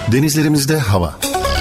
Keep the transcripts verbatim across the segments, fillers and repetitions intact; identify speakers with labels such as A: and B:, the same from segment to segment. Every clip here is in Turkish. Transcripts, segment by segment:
A: Denizlerimizde hava.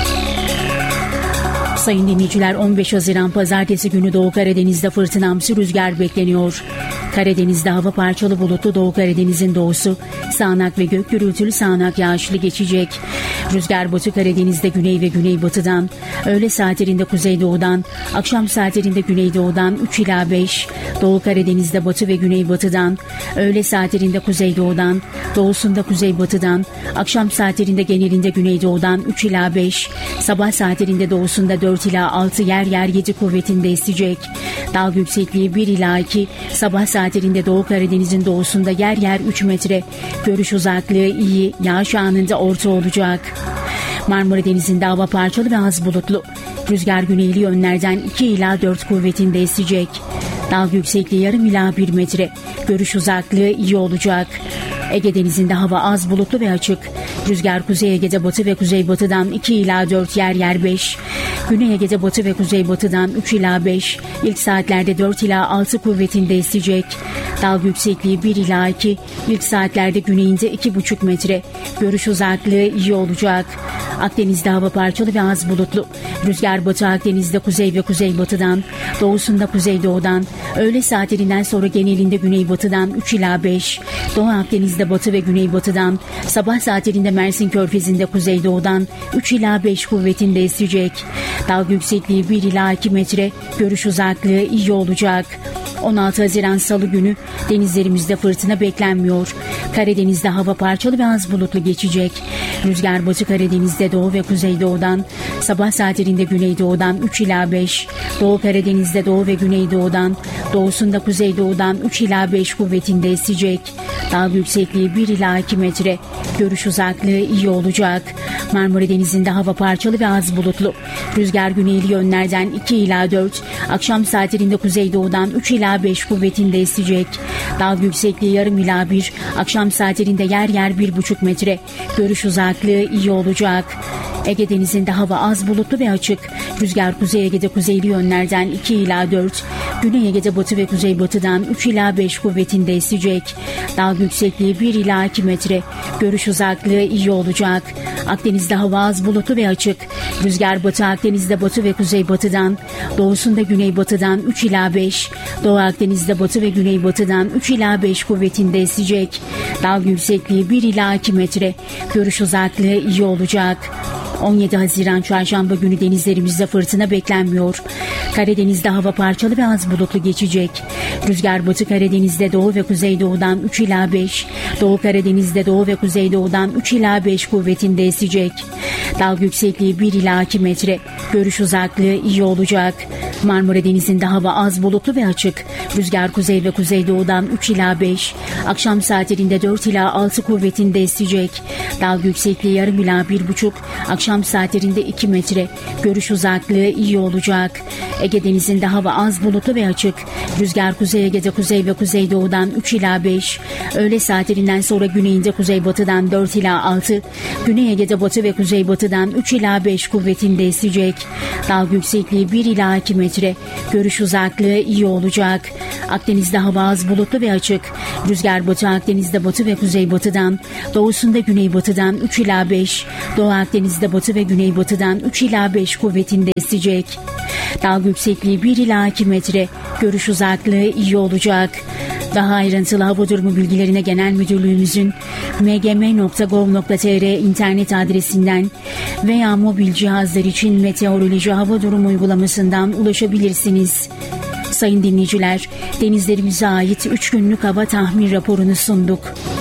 B: Sayın dinleyiciler, on beş Haziran Pazartesi günü Doğu Karadeniz'de fırtınamsı rüzgar bekleniyor. Karadeniz'de hava parçalı bulutlu, Doğu Karadeniz'in doğusu sağanak ve gök gürültülü sağanak yağışlı geçecek. Rüzgar Batı Karadeniz'de güney ve güneybatıdan, öğle saatlerinde kuzeydoğudan, akşam saatlerinde güneydoğudan üç ila beş, Doğu Karadeniz'de batı ve güneybatıdan, öğle saatlerinde kuzeydoğudan, doğusunda kuzeybatıdan, akşam saatlerinde genelinde güneydoğudan üç ila beş, sabah saatlerinde doğusunda dört ila altı, yer yer yedi kuvvetinde esecek. Dalga yüksekliği bir ila iki, sabah saatlerinde Doğu Karadeniz'in doğusunda yer yer üç metre, görüş uzaklığı iyi, yağış anında orta olacak. Marmara Denizi'nde hava parçalı ve az bulutlu. Rüzgar güneyli yönlerden iki ila dört kuvvetinde esecek. Dalga yüksekliği yarım ila bir metre, görüş uzaklığı iyi olacak. Ege Denizi'nde hava az bulutlu ve açık. Rüzgar Kuzey Ege'de batı ve kuzeybatıdan iki ila dört, yer yer beş. Güney Ege'de batı ve kuzeybatıdan üç ila beş. İlk saatlerde dört ila altı kuvvetinde esecek. Dalga yüksekliği bir ila iki. İlk saatlerde güneyinde iki buçuk metre. Görüş uzaklığı iyi olacak. Akdeniz'de hava parçalı ve az bulutlu. Rüzgar Batı Akdeniz'de kuzey ve kuzeybatıdan, doğusunda kuzeydoğudan, öğle saatlerinden sonra genelinde güneybatıdan üç ila beş. Doğu Akdeniz'de batı ve güneybatıdan, sabah saatlerinde Mersin Körfezi'nde kuzeydoğudan üç ila beş kuvvetinde esecek. Dalga yüksekliği bir ila iki metre, görüş uzaklığı iyi olacak. on altı Haziran Salı günü denizlerimizde fırtına beklenmiyor. Karadeniz'de hava parçalı ve az bulutlu geçecek. Rüzgar Batı Karadeniz'de doğu ve kuzeydoğudan, sabah saatlerinde güneydoğudan üç ila beş, Doğu Karadeniz'de doğu ve güneydoğudan, doğusunda kuzeydoğudan üç ila beş kuvvetinde esecek. Dalga yüksekliği bir ila iki metre, görüş uzaklığı iyi olacak. Marmara Denizi'nde hava parçalı ve az bulutlu. Rüzgar güneyli yönlerden iki ila dört, akşam saatlerinde kuzeydoğudan üç ila beş kuvvetinde esecek. Dalga yüksekliği yarım ila bir, akşam saatlerinde yer yer bir buçuk metre, görüş uzaklığı iyi olacak. Ege Denizi'nde hava az bulutlu ve açık. Rüzgar Kuzey Ege'de kuzeyli yönlerden iki ila dört, Güney Ege'de batı ve kuzeybatıdan üç ila beş kuvvetinde esecek. Dalga yüksekliği bir ila iki metre, görüş uzaklığı iyi olacak. Akdeniz'de hava az bulutlu ve açık. Rüzgar Batı Akdeniz'de batı ve kuzeybatıdan, doğusunda güneybatıdan üç ila beş, Doğu Akdeniz'de batı ve güneybatıdan üç ila beş kuvvetinde esecek. Dalga yüksekliği bir ila iki metre, görüş uzaklığı iyi olacak. on yedi Haziran Çarşamba günü denizlerimizde fırtına beklenmiyor. Karadeniz'de hava parçalı ve az bulutlu geçecek. Rüzgar Batı Karadeniz'de doğu ve kuzeydoğudan üç ila beş, Doğu Karadeniz'de doğu ve kuzeydoğudan üç ila beş kuvvetinde esecek. Dalga yüksekliği bir ila iki metre, görüş uzaklığı iyi olacak. Marmara Denizi'nde hava az bulutlu ve açık. Rüzgar kuzey ve kuzeydoğudan üç ila beş, akşam saatlerinde dört ila altı kuvvetinde esecek. Dalga yüksekliği yarım ila bir buçuk, akşam saatlerinde iki metre, görüş uzaklığı iyi olacak. Ege Denizi'nde hava az bulutlu ve açık. Rüzgar Kuzey Ege'de kuzey ve kuzeydoğudan üç ila beş, öğle saatlerinden sonra güneyinde kuzeybatıdan dört ila altı, Güney Ege'de batı ve kuzeybatıdan üç ila beş kuvvetinde esecek. Dalga yüksekliği bir ila iki metre, görüş uzaklığı iyi olacak. Akdeniz'de hava az bulutlu ve açık. Rüzgar Batı Akdeniz'de batı ve kuzeybatıdan, doğusunda güneybatıdan üç ila beş, Doğu Akdeniz'de batı ve güneybatıdan üç ila beş kuvvetinde esecek. Dalga yüksekliği bir ila iki metre, görüş uzaklığı iyi olacak. Daha ayrıntılı hava durumu bilgilerine Genel Müdürlüğümüzün m g m nokta gov nokta t r internet adresinden veya mobil cihazlar için meteoroloji hava durumu uygulamasından ulaşabilirsiniz. Sayın dinleyiciler, denizlerimize ait üç günlük hava tahmin raporunu sunduk.